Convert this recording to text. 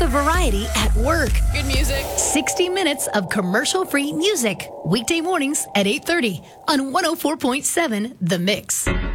variety at work. Good music. 60 minutes of commercial-free music. Weekday mornings at 8:30 on 104.7 The Mix.